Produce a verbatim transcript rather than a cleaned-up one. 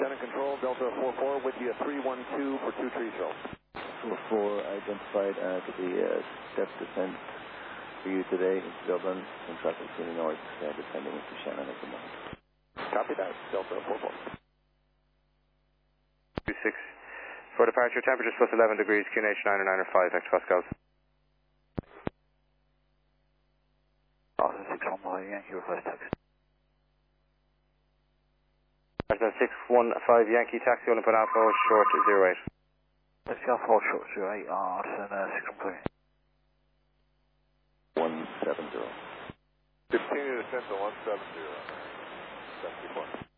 Center Control, Delta four four with you at three one two for two tree show. four four identified as the uh, step descent for you today in Dublin and traffic to the north, uh, descending into Shannon at the moment. Copy that, Delta four four. two six. For departure, temperatures plus eleven degrees, Q N H nine nine five hectopascals. Austin six one five, Yankee request taxi. Austin six one five, Yankee taxi, only put Alpha short zero eight. Taxi Alpha short zero eight, Austin uh, six one five. one seven zero. fifteen to descent to one seven zero. seventy-four.